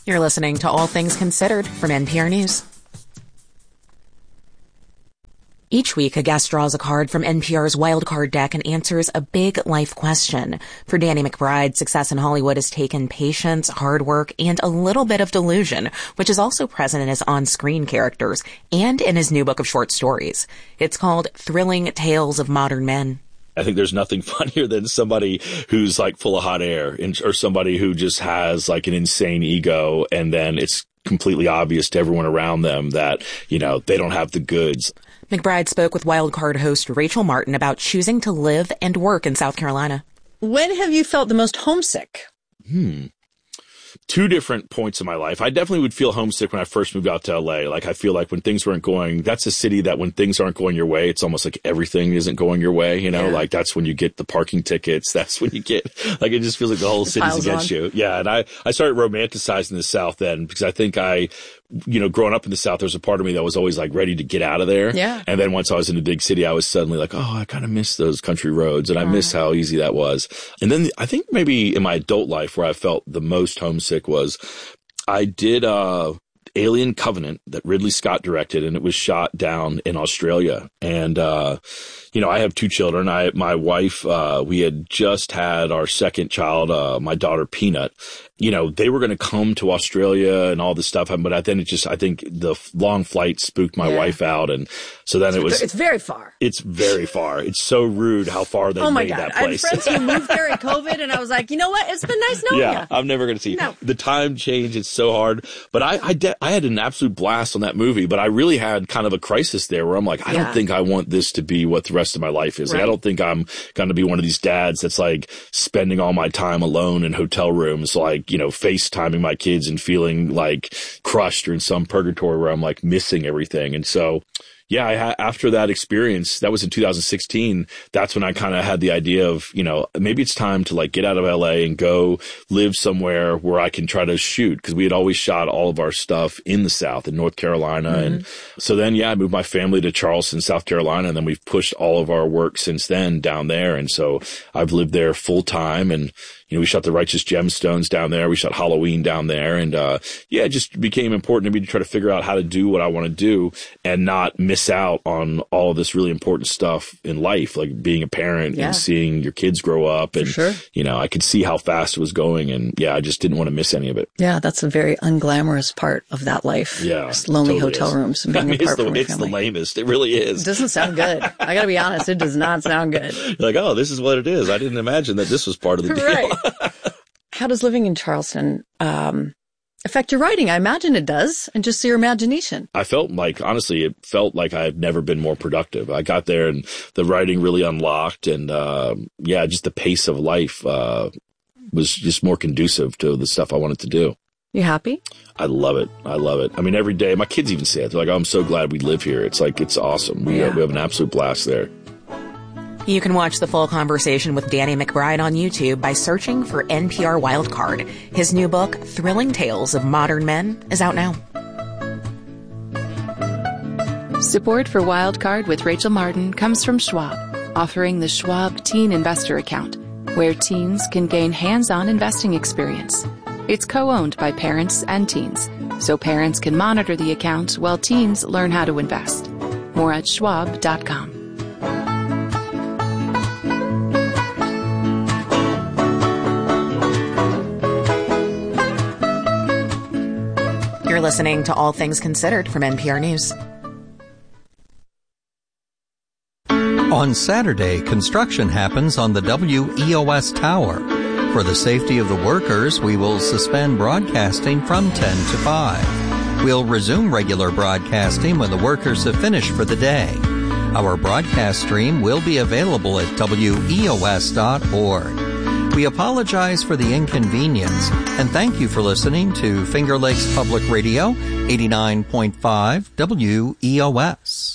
You're listening to All Things Considered from NPR News. Each week, a guest draws a card from NPR's Wild Card deck and answers a big life question. For Danny McBride, success in Hollywood has taken patience, hard work, and a little bit of delusion, which is also present in his on-screen characters and in his new book of short stories. It's called Thrilling Tales of Modern Men. I think there's nothing funnier than somebody who's like full of hot air or somebody who just has like an insane ego, and then it's completely obvious to everyone around them that, you know, they don't have the goods. McBride spoke with Wild Card host Rachel Martin about choosing to live and work in South Carolina. When have you felt the most homesick? Two different points in my life. I definitely would feel homesick when I first moved out to LA. Like, I feel like when things weren't going, that's a city that when things aren't going your way, it's almost like everything isn't going your way, you know? Yeah. Like, that's when you get the parking tickets. That's when you get, like, it just feels like the whole city's against you. Yeah. And I started romanticizing the South then because I think growing up in the South, there was a part of me that was always like ready to get out of there. Yeah. And then once I was in a big city, I was suddenly like, oh, I kind of miss those country roads and I miss how easy that was. And then I think maybe in my adult life where I felt the most homesick was I did Alien Covenant that Ridley Scott directed, and it was shot down in Australia. And, I have two children. My wife, we had just had our second child, my daughter Peanut. They were going to come to Australia and all this stuff. But then I think the long flight spooked my wife out. And so then it's very far. It's very far. It's so rude how far they made that place. I have friends who moved there in COVID, and I was like, you know what? It's been nice knowing you. Yeah, I'm never going to see it. The time change. It's so hard. But I had an absolute blast on that movie, but I really had kind of a crisis there where I'm like, I don't think I want this to be what the rest of my life is. Right. Like, I don't think I'm going to be one of these dads that's like spending all my time alone in hotel rooms, like, FaceTiming my kids and feeling like crushed or in some purgatory where I'm like missing everything. And so, after that experience, that was in 2016, that's when I kind of had the idea of, maybe it's time to like get out of LA and go live somewhere where I can try to shoot. Because we had always shot all of our stuff in the South, in North Carolina. Mm-hmm. And so then, I moved my family to Charleston, South Carolina. And then we've pushed all of our work since then down there. And so I've lived there full time. And we shot The Righteous Gemstones down there. We shot Halloween down there. And, it just became important to me to try to figure out how to do what I want to do and not miss out on all of this really important stuff in life, like being a parent and seeing your kids grow up. And, I could see how fast it was going. And, I just didn't want to miss any of it. Yeah, that's a very unglamorous part of that life. Yeah. Just lonely hotel rooms and being apart from your family. It's the lamest. It really is. It doesn't sound good. I got to be honest. It does not sound good. You're like, oh, this is what it is. I didn't imagine that this was part of the deal. Right. How does living in Charleston affect your writing? I imagine it does, and just your imagination. I felt like, honestly, it felt like I've never been more productive. I got there and the writing really unlocked, and just the pace of life was just more conducive to the stuff I wanted to do. You happy? I love it. I mean, every day, my kids even say it. They're like, oh, I'm so glad we live here. It's like, it's awesome. We have an absolute blast there. You can watch the full conversation with Danny McBride on YouTube by searching for NPR Wildcard. His new book, Thrilling Tales of Modern Men, is out now. Support for Wildcard with Rachel Martin comes from Schwab, offering the Schwab Teen Investor Account, where teens can gain hands-on investing experience. It's co-owned by parents and teens, so parents can monitor the account while teens learn how to invest. More at schwab.com. You're listening to All Things Considered from NPR News. On Saturday, construction happens on the WEOS Tower. For the safety of the workers, we will suspend broadcasting from 10 to 5. We'll resume regular broadcasting when the workers have finished for the day. Our broadcast stream will be available at WEOS.org. We apologize for the inconvenience and thank you for listening to Finger Lakes Public Radio, 89.5 WEOS.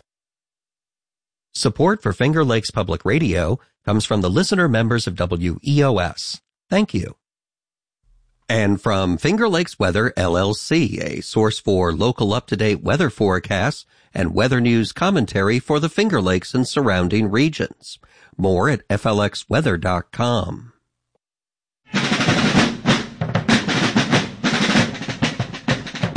Support for Finger Lakes Public Radio comes from the listener members of WEOS. Thank you. And from Finger Lakes Weather, LLC, a source for local up-to-date weather forecasts and weather news commentary for the Finger Lakes and surrounding regions. More at flxweather.com.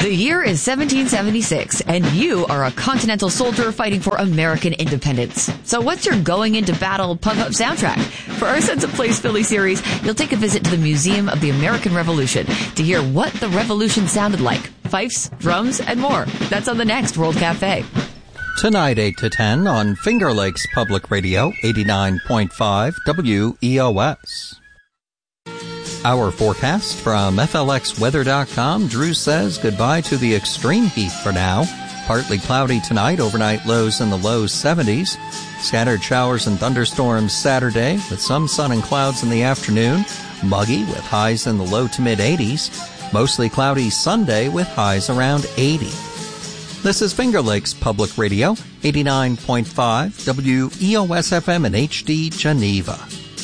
The year is 1776, and you are a Continental soldier fighting for American independence. So what's your going into battle pump-up soundtrack? For our Sense of Place Philly series, you'll take a visit to the Museum of the American Revolution to hear what the Revolution sounded like. Fifes, drums, and more. That's on the next World Cafe. Tonight, 8 to 10 on Finger Lakes Public Radio, 89.5 WEOS. Our forecast from FLXweather.com. Drew says goodbye to the extreme heat for now. Partly cloudy tonight, overnight lows in the low 70s. Scattered showers and thunderstorms Saturday with some sun and clouds in the afternoon. Muggy with highs in the low to mid 80s. Mostly cloudy Sunday with highs around 80. This is Finger Lakes Public Radio, 89.5 WEOS FM in HD Geneva.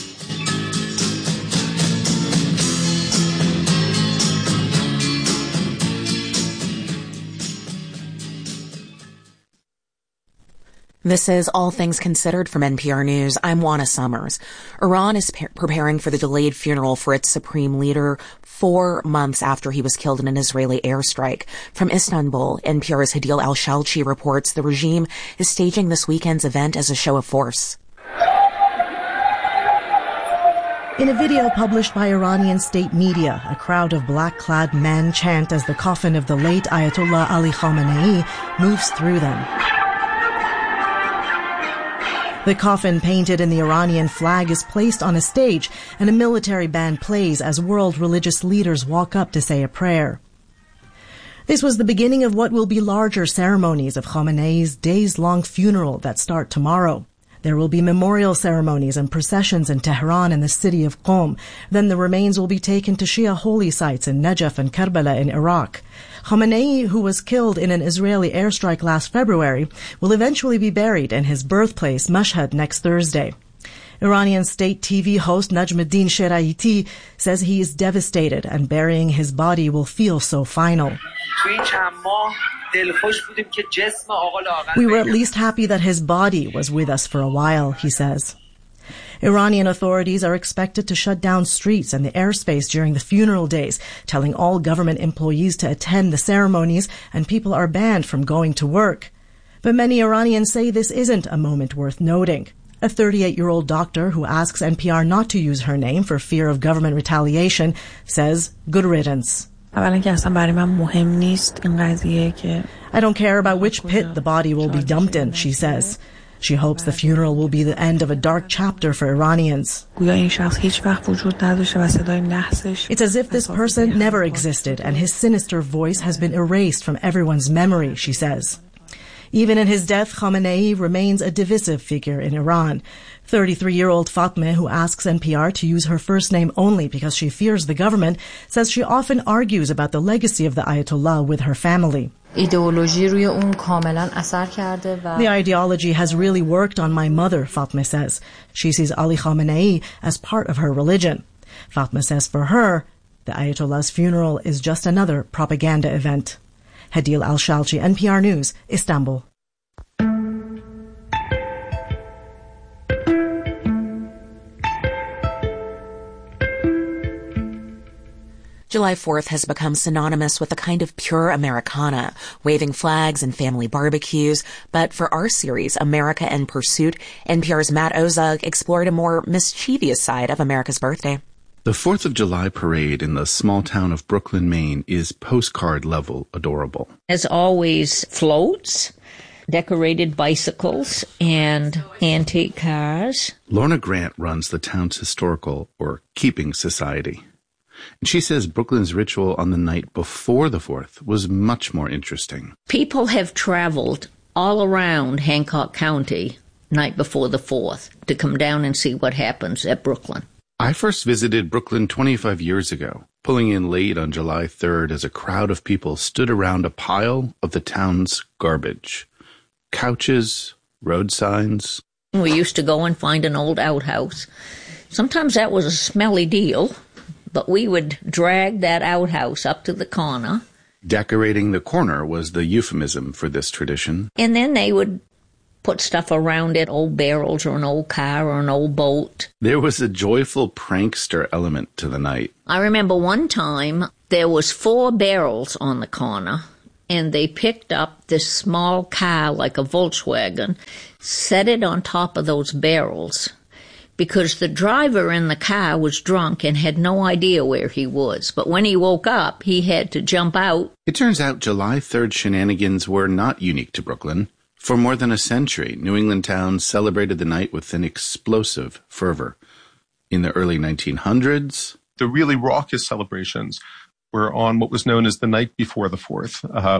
This is All Things Considered from NPR News. I'm Juana Summers. Iran is preparing for the delayed funeral for its supreme leader 4 months after he was killed in an Israeli airstrike. From Istanbul, NPR's Hadil Al-Shalchi reports the regime is staging this weekend's event as a show of force. In a video published by Iranian state media, a crowd of black-clad men chant as the coffin of the late Ayatollah Ali Khamenei moves through them. The coffin, painted in the Iranian flag, is placed on a stage, and a military band plays as world religious leaders walk up to say a prayer. This was the beginning of what will be larger ceremonies of Khamenei's days-long funeral that start tomorrow. There will be memorial ceremonies and processions in Tehran and the city of Qom. Then the remains will be taken to Shia holy sites in Najaf and Karbala in Iraq. Khamenei, who was killed in an Israeli airstrike last February, will eventually be buried in his birthplace, Mashhad, next Thursday. Iranian state TV host Najmuddin Sheraiti says he is devastated and burying his body will feel so final. We were at least happy that his body was with us for a while, he says. Iranian authorities are expected to shut down streets and the airspace during the funeral days, telling all government employees to attend the ceremonies, and people are banned from going to work. But many Iranians say this isn't a moment worth noting. A 38-year-old doctor who asks NPR not to use her name for fear of government retaliation says, good riddance. I don't care about which pit the body will be dumped in, she says. She hopes the funeral will be the end of a dark chapter for Iranians. It's as if this person never existed and his sinister voice has been erased from everyone's memory, she says. Even in his death, Khamenei remains a divisive figure in Iran. 33-year-old Fatmeh, who asks NPR to use her first name only because she fears the government, says she often argues about the legacy of the Ayatollah with her family. The ideology has really worked on my mother, Fatmeh says. She sees Ali Khamenei as part of her religion. Fatmeh says for her, the Ayatollah's funeral is just another propaganda event. Hadil Al-Shalchi, NPR News, Istanbul. July 4th has become synonymous with a kind of pure Americana, waving flags and family barbecues. But for our series, America in Pursuit, NPR's Matt Ozug explored a more mischievous side of America's birthday. The 4th of July parade in the small town of Brooklyn, Maine is postcard-level adorable. As always, floats, decorated bicycles, and antique cars. Lorna Grant runs the town's historical, or keeping society. And she says Brooklyn's ritual on the night before the 4th was much more interesting. People have traveled all around Hancock County night before the 4th to come down and see what happens at Brooklyn. I first visited Brooklyn 25 years ago, pulling in late on July 3rd as a crowd of people stood around a pile of the town's garbage. Couches, road signs. We used to go and find an old outhouse. Sometimes that was a smelly deal, but we would drag that outhouse up to the corner. Decorating the corner was the euphemism for this tradition. And then they would put stuff around it, old barrels or an old car or an old boat. There was a joyful prankster element to the night. I remember one time there was 4 barrels on the corner, and they picked up this small car like a Volkswagen, set it on top of those barrels, because the driver in the car was drunk and had no idea where he was. But when he woke up, he had to jump out. It turns out July 3rd shenanigans were not unique to Brooklyn. For more than a century, New England towns celebrated the night with an explosive fervor. In the early 1900s, the really raucous celebrations were on what was known as the night before the 4th,